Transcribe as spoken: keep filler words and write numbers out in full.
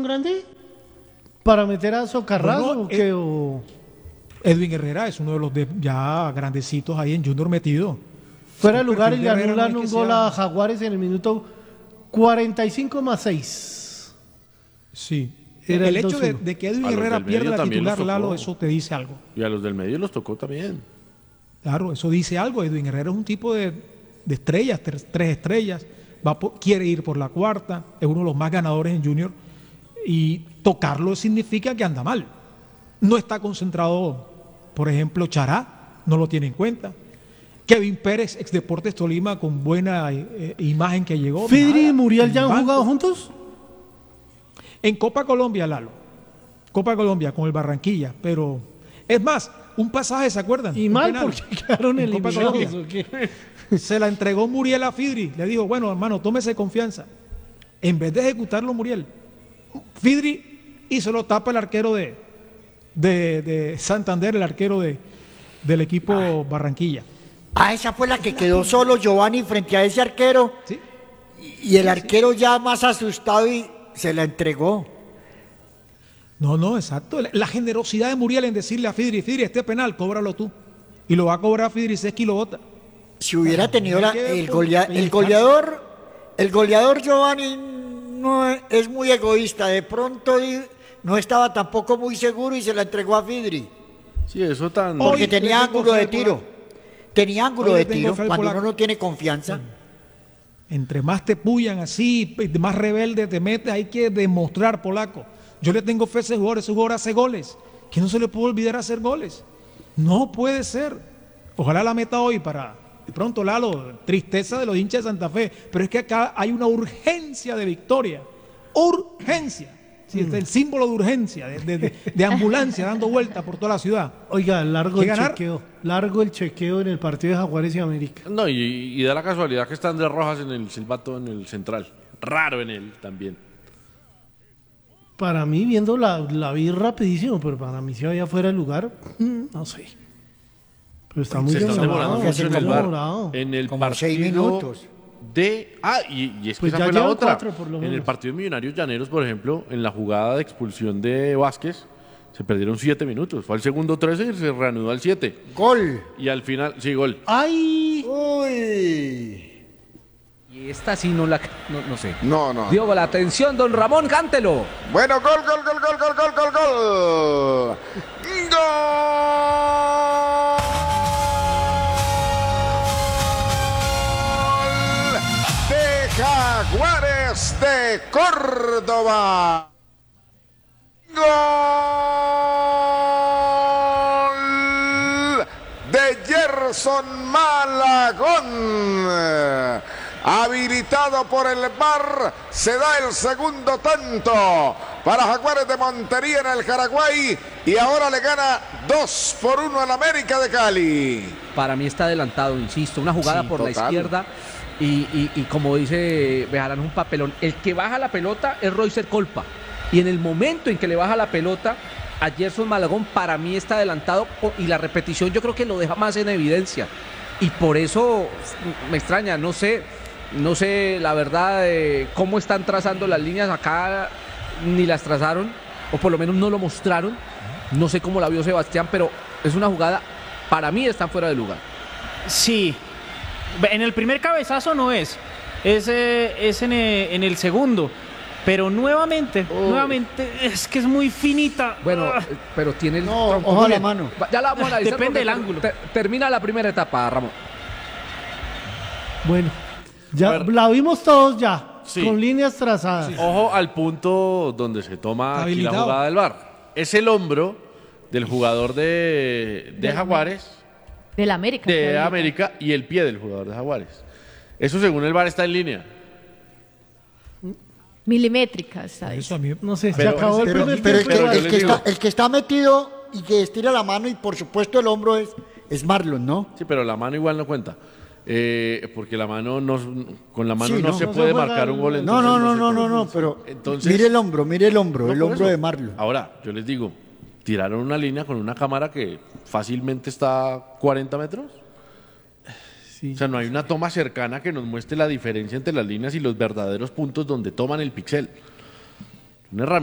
grande para meter a Socarrasco Bueno, o qué? eh, o... Edwin Herrera es uno de los de ya grandecitos ahí en Junior metido. Fuera de Su lugar y perfil le de Herrera anulan no es un que gol sea- a Jaguares en el minuto cuarenta y cinco más seis. Sí. Era el el hecho de, dos uno. de que A Edwin los Herrera del medio pierda la también los titular, tocó. Lalo, eso te dice algo. Y a los del medio los tocó también. Claro, eso dice algo. Edwin Herrera es un tipo de, de estrellas, tres, tres estrellas. Va por- quiere ir por la cuarta, es uno de los más ganadores en Junior. Y tocarlo significa que anda mal. No está concentrado, por ejemplo, Chará, no lo tiene en cuenta. Kevin Pérez, ex Deportes Tolima, con buena eh, imagen que llegó. ¿Fidri nada, y Muriel en ya han banco. jugado juntos? En Copa Colombia, Lalo. Copa Colombia con el Barranquilla, pero es más, un pasaje, ¿se acuerdan? Y Un mal penal porque quedaron en Copa eliminados. Colombia. ¿O qué? Se la entregó Muriel a Fidri. Le dijo, bueno, hermano, tómese confianza. En vez de ejecutarlo, Muriel, Fidri y se lo tapa el arquero de, de, de Santander, el arquero de, del equipo Barranquilla. Ah, esa fue la que quedó solo Giovanni frente a ese arquero. ¿Sí? Y el arquero ya más asustado y se la entregó. No, no, exacto. La, la generosidad de Muriel en decirle a Fidri, Fidri, este penal, cóbralo tú. Y lo va a cobrar Fidri Sesqui y lo bota. Si hubiera tenido la- que el, por- golea- el goleador, el goleador Giovanni no es, es muy egoísta. De pronto y- no estaba tampoco muy seguro y se la entregó a Fidri. Sí, eso tan... Hoy Porque le tenía tengo ángulo fe de al tiro. Tenía ángulo Hoy le de tengo tiro fe al cuando polaco. uno no tiene confianza. Entre más te puyan así, más rebelde te metes, hay que demostrar, polaco. Yo le tengo fe a ese jugador, ese jugador hace goles. Que no se le puede olvidar hacer goles. No puede ser. Ojalá la meta hoy para, de pronto, Lalo, tristeza de los hinchas de Santa Fe. Pero es que acá hay una urgencia de victoria. Urgencia. Sí, este es el símbolo de urgencia, de, de- de- de ambulancia dando vuelta por toda la ciudad. Oiga, largo ¿Qué el ganar? chequeo. Largo el chequeo en el partido de Jaguares y América. No, y, y da la casualidad que está Andrés Rojas en el silbato en el central. Raro en él también. Para mí, viendo la, la vi rapidísimo, pero para mí si había fuera de lugar, mm, no sé. Pero está muy Se están demorado. demorando se mucho en el está bar. demorado. En el Como partido seis minutos. de... Ah, y, y es que Pues esa ya fue la llevan otra. cuatro, por lo En el menos. partido de Millonarios Llaneros, por ejemplo, en la jugada de expulsión de Vázquez, se perdieron siete minutos. Fue al segundo trece y se reanudó al siete. Gol. Y al final, sí, gol. ¡Ay! Uy. Y esta sí no la... No, no sé. No, no. Dio la atención, don Ramón, cántelo. Bueno, gol, gol, gol, gol, gol, gol, gol, gol. Gol de Jaguares de Córdoba. Gol de Gerson Malagón. Habilitado por el V A R, se da el segundo tanto para Jaguares de Montería en el Jaraguay y ahora le gana dos por uno al América de Cali. Para mí está adelantado, insisto. Una jugada Sí, por la total. izquierda. Y, y- y como dice Bejarano, un papelón. El que baja la pelota es Roycer Colpa. Y en el momento en que le baja la pelota a Gerson Malagón, para mí está adelantado. o- Y la repetición yo creo que lo deja más en evidencia. Y por eso me extraña, no sé. No sé la verdad de cómo están trazando las líneas acá, ni las trazaron, o por lo menos no lo mostraron. No sé cómo la vio Sebastián, pero es una jugada, para mí están fuera de lugar. Sí. En el primer cabezazo no es. Es, eh, es en, eh, en el segundo. Pero nuevamente, nuevamente, es que es muy finita. Bueno, Ah. eh, pero tiene el No, tronco. ojo a Muy la bien. mano. Va- Ya la vamos a analizar. Depende porque del ángulo. te- termina la primera etapa, Ramón. Bueno, ya A ver. la vimos todos ya, Sí. con líneas trazadas. Ojo al punto donde se toma aquí la Habilitado. jugada del V A R. Es el hombro del jugador de, de Jaguares, Del América. de claro. América, y el pie del jugador de Jaguares. Eso según el V A R está en línea. Milimétrica, ¿sabes? Eso a mí. No sé, se Pero- acabó el Pero, primer pero el, tiempo. que, yo el les que digo- está, el que está metido y que estira la mano y por supuesto el hombro es, es Marlon, ¿no? Sí, pero la mano igual no cuenta. Eh, porque la mano no, con la mano Sí, no, no. se No se puede juega marcar un el- gol. No, entonces no, no, se no, puede. no, no, pero Entonces- mire el hombro, mire el hombro, No, el por hombro eso. de Marlon. Ahora, yo les digo, tiraron una línea con una cámara que fácilmente está a cuarenta metros. O sea, no hay una toma cercana que nos muestre la diferencia entre las líneas y los verdaderos puntos donde toman el pixel. Una herramienta